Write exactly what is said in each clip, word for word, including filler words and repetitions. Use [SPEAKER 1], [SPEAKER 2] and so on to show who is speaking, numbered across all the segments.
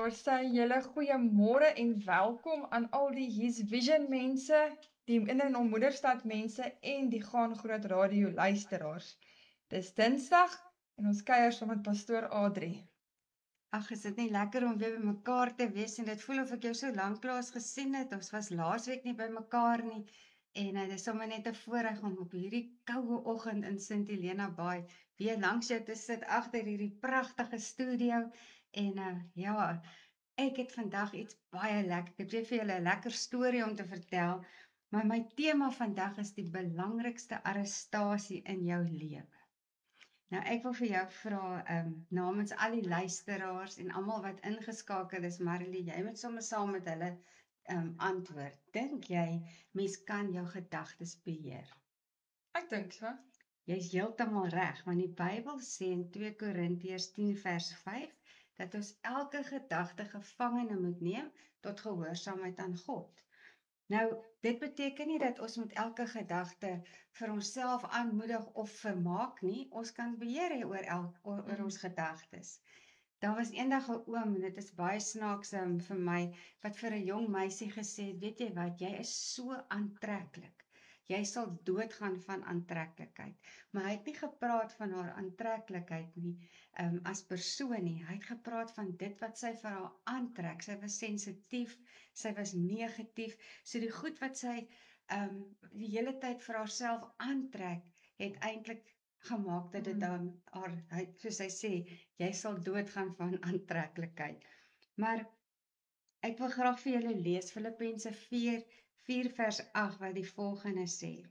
[SPEAKER 1] daar sê julle goeiemôre en welkom aan al die His Vision mense, die in en om Moederstad mense en die Gaan Groot Radio luisteraars. Dis Dinsdag en ons kuier saam met pastoor Adrie.
[SPEAKER 2] Ag, is dit nie lekker om weer by mekaar te wees en dit voel of ek jou so lanklaas gesien het. Ons was laasweek nie by mekaar nie en uh, dit is sommer net 'n voorreg om op hierdie koue oggend in Sint Helena Bay weer langs jou te sit agter hierdie pragtige studio en uh, ja, ek het vandag iets baie lekker. Ek het weer vir julle 'n lekker storie om te vertel, maar my tema vandag is die belangrikste arrestasie in jou lewe. Nou ek wil vir jou vra, um, namens al die luisteraars en almal wat ingeskakel is, Marilee, jy moet sommer saam met hulle um, antwoord. Dink jy, mens kan jou gedagtes beheer?
[SPEAKER 1] Ek dink so.
[SPEAKER 2] Jy's heeltemal reg, want die Bybel sê in twee Korintiërs tien vers vyf, dat ons elke gedagte gevangene moet neem tot gehoorsaamheid aan God. Nou, dit beteken nie dat ons met elke gedagte vir onsself aanmoedig of vermaak nie. Ons kan beheer hê oor, el, oor, oor ons gedagtes. Daar was eendag 'n oom, en dit is baie snaaks um, vir my, wat vir 'n jong meisie gesê het, weet jy wat, jy is so aantreklik. Jy sal doodgaan van aantreklikheid. Maar hy het nie gepraat van haar aantreklikheid nie, um, as persoon nie. Hy het gepraat van dit wat sy vir haar aantrek. Sy was sensitief, sy was negatief. So die goed wat sy um, die hele tyd vir haarself aantrek, het eintlik gemaak dat dit dan haar, hy- soos hy sê, jy sal doodgaan van aantreklikheid. Maar ek wil graag vir julle lees Filippense vier, vier vers agt wat die volgende sê.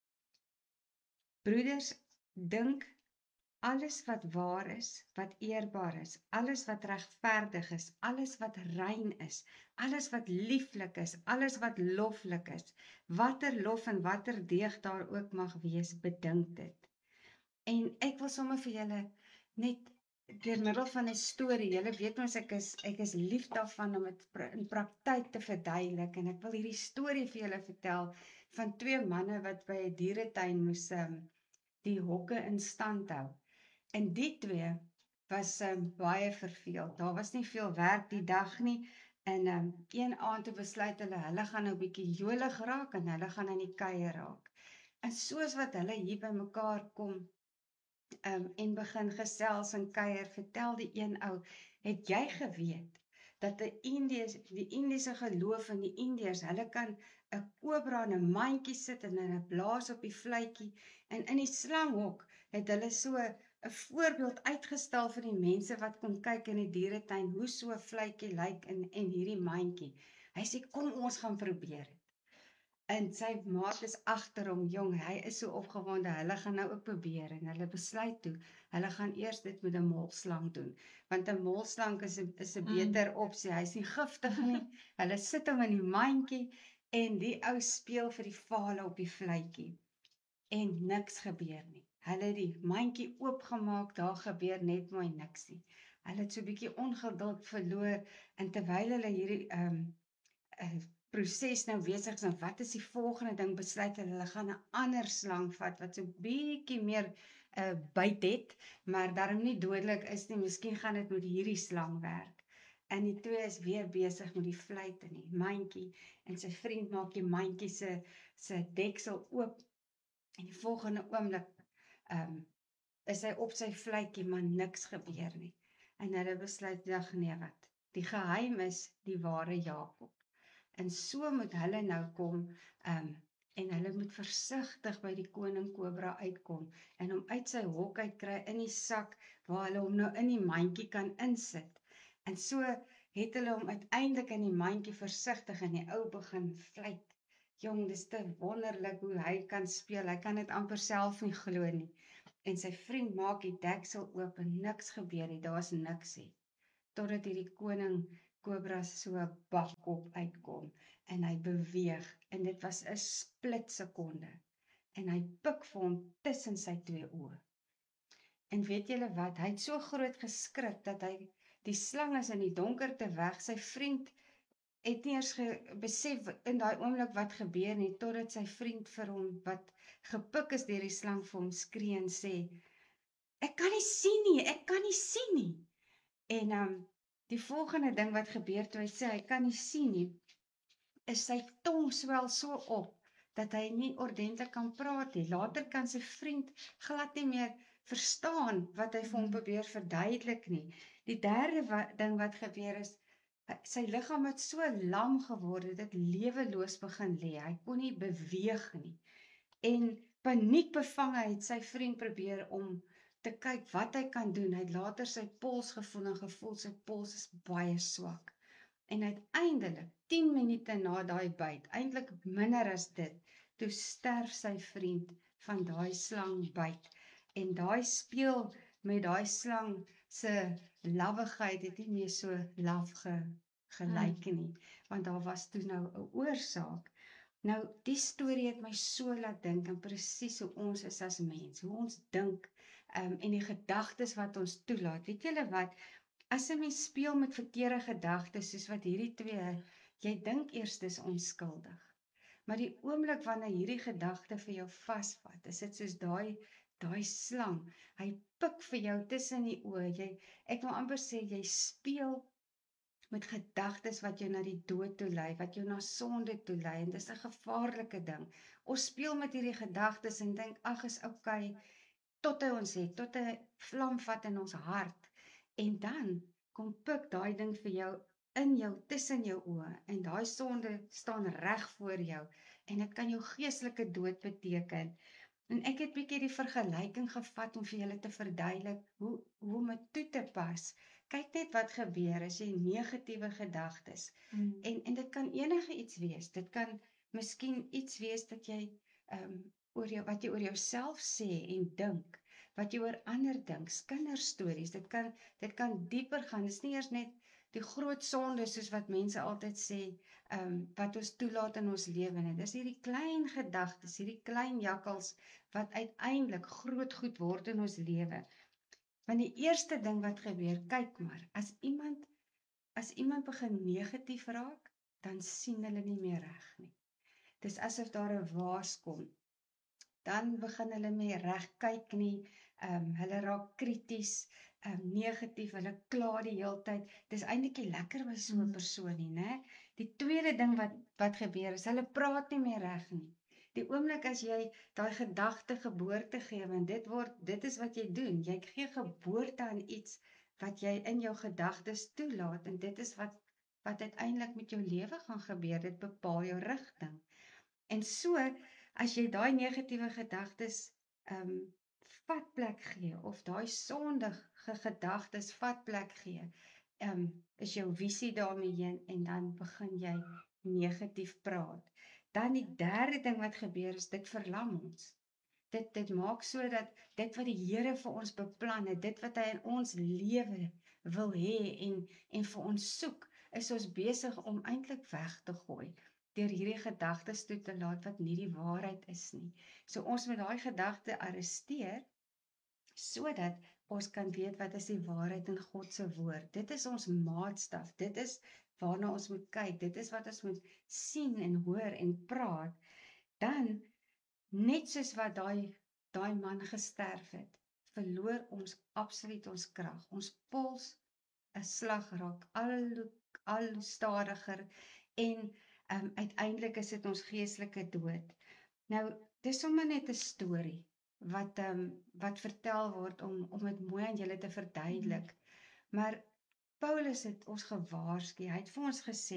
[SPEAKER 2] Broeders, dink alles wat waar is, wat eerbaar is, alles wat regverdig is, alles wat rein is, alles wat lieflik is, alles wat loflik is, watter lof en watter deeg daar ook mag wees, bedink dit. En ek wil sommer vir julle net deur middel van 'n storie, julle weet mos ek is ek is lief daarvan om dit pra- in praktyk te verduidelik en ek wil hierdie storie vir julle vertel van twee manne wat by 'n dieretuin moes um, die hokke in stand hou. En die twee was um, baie verveeld. Daar was nie veel werk die dag nie en um, een aand toe besluit hulle hulle gaan nou 'n bietjie jolig raak en hulle gaan in die kuier raak. En soos wat hulle hier by mekaar kom um, en begin gesels en kuier, vertel die een ou, het jy geweet dat die Indiërs, die Indiese geloof in die Indiërs, hulle kan 'n kobra in 'n mandjie sit en hulle blaas op die vletjie, en in die slanghok het hulle so 'n voorbeeld uitgestal vir die mense wat kom kyk in die dieretuin, hoe so 'n vletjie lyk in, in hierdie mandjie. Hy sê, kom ons gaan probeer dit. En sy maat is agter hom, jong, hy is so opgewonde, hulle gaan nou ook probeer, en hulle besluit toe, hulle gaan eers dit met 'n molslang doen, want 'n molslang is 'n is 'n beter opsie, hy is nie giftig nie, hulle sit hom in die mandjie, en die ou speel vir die vale op die vletjie, en niks gebeur nie. Hulle het die mandjie oopgemaak, daar gebeur net mooi niks nie. Hulle het so 'n bietjie ongeduld verloor, en terwyl hulle hierdie um, uh, proses nou besig is, en wat is die volgende ding, besluit hulle, hulle gaan 'n ander slang vat, wat so bietjie meer uh, byt het, maar daarom nie dodelik is nie, miskien gaan dit met hierdie slang werk. En die twee is weer besig met die vleit in die mandjie, en sy vriend maak die mandjie se, se deksel oop, en die volgende oomblik um, is hy op sy vletjie, maar niks gebeur nie. En hulle besluit, dag nee wat, die geheim is die ware Jakob. En so moet hulle nou kom, um, en hulle moet versigtig by die koning kobra uitkom, en hom uit sy hok uit kry in die sak, waar hulle hom nou in die mandjie kan insit. En so het hulle hom uiteindelik in die mandjie versigtig, en die ou begin vleit. Jong, dis te wonderlik hoe hy kan speel, hy kan dit amper self nie glo nie. En sy vriend maak die deksel oop, en niks gebeur nie, daar's niks nie. Totdat hierdie koning kobra so 'n bakkop uitkom, en hy beweeg, en dit was 'n split sekonde, en hy pik vir hom tussen sy twee oë. En weet julle wat, hy het so groot geskrik, dat hy, die slang is in die donkerte weg, sy vriend het nie eers ge, besef in daai oomblik wat gebeur nie, totdat sy vriend vir hom, wat gepik is deur die slang, vir hom skree en sê, ek kan nie sien nie, ek kan nie sien nie. En um, Die volgende ding wat gebeur toe hy sê hy kan nie sien nie, is sy tong swel so op dat hy nie ordentlik kan praat nie. Later kan sy vriend glad nie meer verstaan wat hy vir hom probeer verduidelik nie. Die derde wa ding wat gebeur is, sy liggaam het so lam geword, dit leweloos begin lê. Hy kon nie beweeg nie. En paniekbevange het sy vriend probeer om te kyk wat hy kan doen. Hy het later sy pols gevoel en gevoel sy pols is baie swak. En uiteindelik, tien minute na daai byt, eintlik minder as dit, toe sterf sy vriend van daai slangbyt. En daai speel met daai slang se lawwigheid het nie meer so laf ge, gelyk nie, want daar was toe nou 'n oorsaak. Nou, die storie het my so laat dink en presies hoe ons is as mens, hoe ons dink um, en die gedagtes wat ons toelaat. Weet julle wat, as 'n mens speel met verkeerde gedagtes, soos wat hierdie twee, jy dink eers dis onskuldig. Maar die oomblik wanneer hierdie gedagte vir jou vasvat, is dit soos daai daai slang. Hy pik vir jou tussen die oë. Jy, ek wil amper sê, jy speel met gedagtes wat jou na die dood toe lei, wat jou na sonde toe lei, en dis 'n gevaarlike ding. Ons speel met hierdie gedagtes en dink, ag, is okay, tot hy ons het, tot hy vlam vat in ons hart. En dan kom pik daai ding vir jou in jou, tussen jou oë, en daai sonde staan reg voor jou, en dit kan jou geestelike dood beteken. En ek het bietjie die vergelyking gevat om vir julle te verduidelik hoe, hoe om dit toe te pas. Kyk net wat gebeur as jy negatiewe gedagtes,
[SPEAKER 1] Mm.
[SPEAKER 2] en, en dit kan enige iets wees, dit kan miskien iets wees dat jy, um, oor jou, wat jy oor jouself sê en dink, wat jy oor ander dink, kinderstories, dit kan, dit kan dieper gaan, dit is nie eers net die groot sonde, soos wat mense altyd sê, um, wat ons toelaat in ons lewe, en dis hierdie klein gedagtes, hierdie klein jakkals, wat uiteindelik groot goed word in ons lewe. Want die eerste ding wat gebeur, kyk maar, as iemand, as iemand begin negatief raak, dan sien hulle nie meer reg nie. Dis asof daar 'n waas kom. Dan begin hulle nie reg kyk nie, um, hulle raak krities, um, negatief, hulle kla die heeltyd. Dis eintlik nie lekker by so 'n persoon nie, né? Die tweede ding wat, wat gebeur is, hulle praat nie meer reg nie. Die oomblik as jy daai gedagte geboorte gee, en dit word, dit is wat jy doen, jy gee geboorte aan iets wat jy in jou gedagtes toelaat, en dit is wat, wat uiteindelik met jou lewe gaan gebeur, dit bepaal jou rigting. En so, as jy daai negatiewe gedagtes um, vatplek gee, of daai sondige gedagtes vatplek gee, um, is jou visie daarmee heen, en dan begin jy negatief praat. Dan die derde ding wat gebeur is, dit verlam ons. Dit, dit maak so dat dit wat die Here vir ons beplan het, dit wat hy in ons lewe wil hê en, en vir ons soek, is ons besig om eintlik weg te gooi, deur hierdie gedagtes toe te laat wat nie die waarheid is nie. So ons moet daai gedagte arresteer, sodat ons kan weet wat is die waarheid in God se woord. Dit is ons maatstaf, dit is waarna ons moet kyk, dit is wat ons moet sien en hoor en praat. Dan, net soos wat daai, daai man gesterf het, verloor ons absoluut ons krag. Ons pols, 'n slag raak al, al stadiger, en um, uiteindelik is dit ons geestelike dood. Nou, dis sommer net 'n storie, wat, um, wat vertel word, om, om het mooi aan julle te verduidelik. Maar Paulus het ons gewaarsku, hy het vir ons gesê,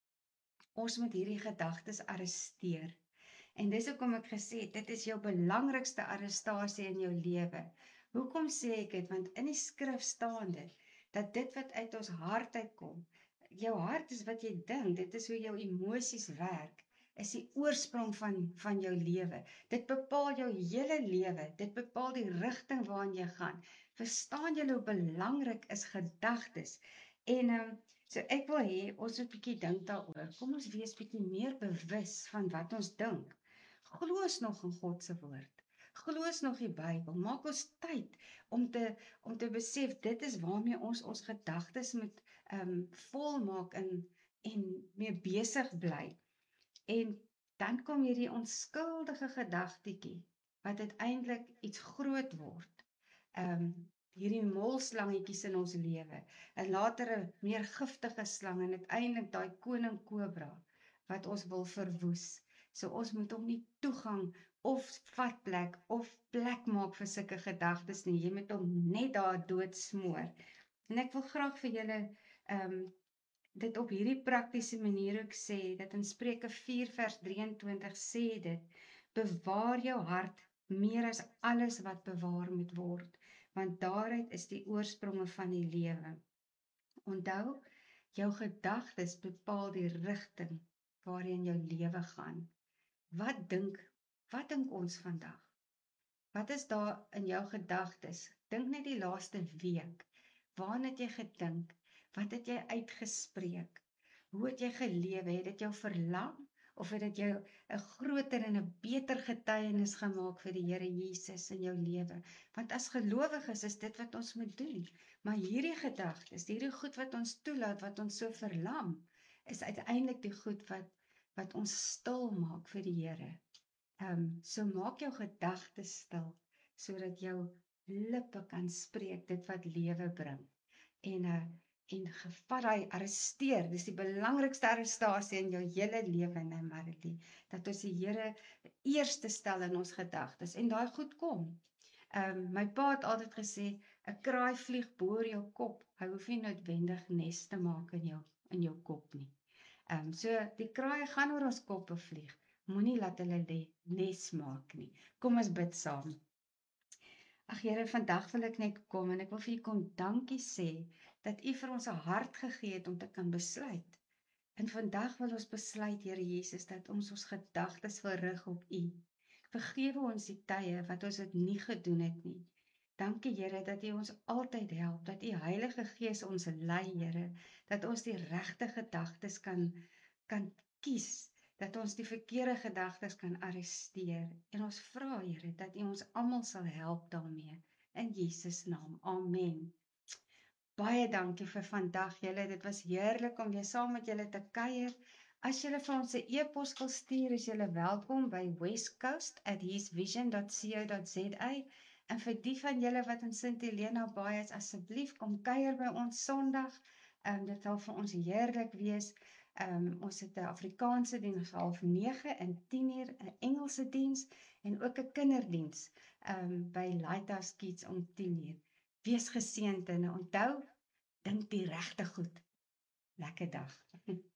[SPEAKER 2] ons moet hierdie gedagtes arresteer. En dis hoekom ek gesê het, dit is jou belangrikste arrestasie in jou lewe. Hoekom sê ek dit? Want in die skrif staan dit, dat dit wat uit ons hart uitkom, jou hart is wat jy dink, dit is hoe jou emosies werk, is die oorsprong van, van jou lewe. Dit bepaal jou hele lewe, dit bepaal die rigting waarin jy gaan. Verstaan julle hoe belangrik is gedagtes? En um, so ek wil hê, ons moet bietjie dink daaroor. Kom ons wees bietjie meer bewus van wat ons dink. Glo ons nog in God se woord? Glo ons nog die Bybel? Maak ons tyd om te, om te besef, dit is waarmee ons ons gedagtes moet um, volmaak en, en mee besig bly. En dan kom hierdie onskuldige gedagtetjie, wat uiteindelik iets groot word. Um, hierdie molslangetjies in ons lewe, en later 'n meer giftige slang, en uiteindelik daai koning kobra, wat ons wil verwoes. So ons moet hom nie toegang of vat plek of plek maak vir sulke gedagtes nie. Jy moet hom net daar doodsmoor. En ek wil graag vir julle um, dit op hierdie praktiese manier ook sê, dat in Spreuke vier vers drieëntwintig sê dit, bewaar jou hart meer as alles wat bewaar moet word, want daaruit is die oorspronge van die lewe. Onthou, jou gedagtes bepaal die rigting waarin jou lewe gaan. Wat dink, wat dink ons vandag? Wat is daar in jou gedagtes? Dink net die laaste week. Waaraan het jy gedink? Wat het jy uitgespreek? Hoe het jy gelewe? Het dit jou verlam? Of het dit jou 'n groter en 'n beter getuienis gemaak vir die Here Jesus in jou lewe? Want as gelowiges is dit wat ons moet doen. Maar hierdie gedagtes, hierdie goed wat ons toelaat, wat ons so verlam, is uiteindelik die goed wat, wat ons stil maak vir die Here. Um, so maak jou gedagtes stil, sodat jou lippe kan spreek dit wat lewe bring. En, uh, en gevat hy, arresteer, dis die belangrikste arrestasie in jou hele lewe, nee Marilie, dat ons die Here eerste stel in ons gedagtes, en daai goed kom. Um, my pa het altyd gesê, 'n kraai vlieg bo oor jou kop, hy hoef nie noodwendig nes te maak in jou, in jou kop nie. Um, so die kraaie gaan oor ons koppe vlieg, moenie laat hulle die nes maak nie. Kom ons bid saam. Ag Here, vandag wil ek net kom en ek wil vir U kom dankie sê dat U vir ons 'n hart gegee het om te kan besluit. En vandag wil ons besluit, Here Jesus, dat ons ons gedagtes wil rig op U. Vergewe ons die tye wat ons dit nie gedoen het nie. Dankie Here dat U ons altyd help, dat U Heilige Gees ons lei, Here, dat ons die regte gedagtes kan kan kies, dat ons die verkeerde gedagtes kan arresteer. En ons vra, Here, dat U ons almal sal help daarmee. In Jesus naam. Amen. Baie dankie vir vandag, julle. Dit was heerlik om weer saam met julle te kuier. As julle vir ons 'n e-pos wil stuur, is julle welkom by westcoast at hisvision dot co dot za. En vir die van julle wat in Sint Helena Baai is, asseblief kom kuier by ons Sondag. Um, dit sal vir ons heerlik wees. Um, ons het 'n Afrikaanse diens half nege en tien uur, 'n Engelse diens en ook 'n kinderdiens um, by Lighthouse Kids om tien uur. Wees geseënd en onthou, dink die regte goed. Lekker dag.